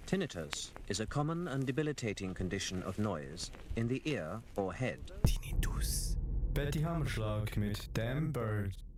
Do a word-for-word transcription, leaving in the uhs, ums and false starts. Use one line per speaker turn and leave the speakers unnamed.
Tinnitus is a common and debilitating condition of noise in the ear or head.
Tinnitus. Betty Hammerschlag mit Damn Bird.